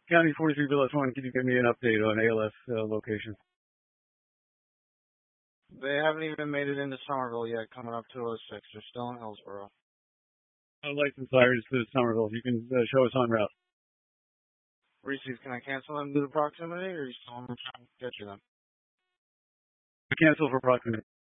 County 43 Villas 1, can you give me an update on ALS locations? They haven't even made it into Somerville yet, coming up 206. They're still in Hillsborough. License wires to Somerville. You can show us on route. Reese's, can I cancel them due to proximity, or are you still trying to get you them? Cancel for proximity.